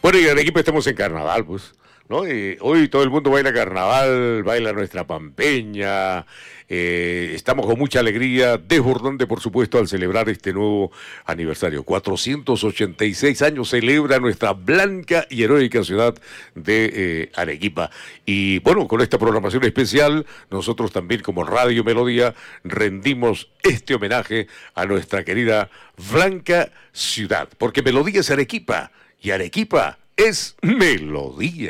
Bueno, y en Arequipa estamos en carnaval, pues, ¿no? Hoy todo el mundo baila carnaval, baila nuestra pampeña. Estamos con mucha alegría, desbordante, por supuesto, al celebrar este nuevo aniversario. 486 años celebra nuestra blanca y heroica ciudad de Arequipa. Y bueno, con esta programación especial, nosotros también como Radio Melodía rendimos este homenaje a nuestra querida blanca ciudad, porque Melodía es Arequipa y Arequipa es melodía.